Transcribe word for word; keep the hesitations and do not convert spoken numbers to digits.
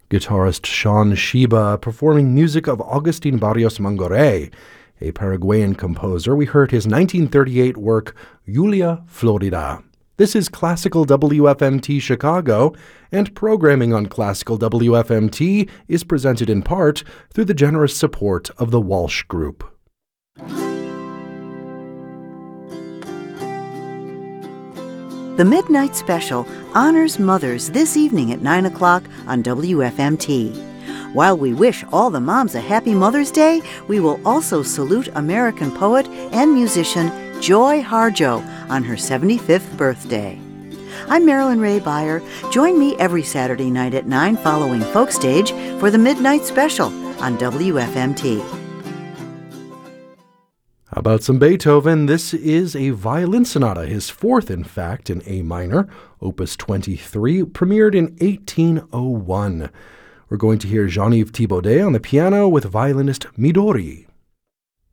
Guitarist Sean Shiba performing music of Agustin Barrios Mangoré, a Paraguayan composer. We heard his nineteen thirty-eight work, Julia Florida. This is Classical W F M T Chicago, and programming on Classical W F M T is presented in part through the generous support of the Walsh Group. The Midnight Special honors mothers this evening at nine o'clock on W F M T. While we wish all the moms a happy Mother's Day, we will also salute American poet and musician Joy Harjo on her seventy-fifth birthday. I'm Marilyn Ray Beyer. Join me every Saturday night at nine following Folk Stage for the Midnight Special on W F M T. How about some Beethoven? This is a violin sonata, his fourth, in fact, in A minor, Opus twenty-three, premiered in eighteen oh one. We're going to hear Jean-Yves Thibaudet on the piano with violinist Midori.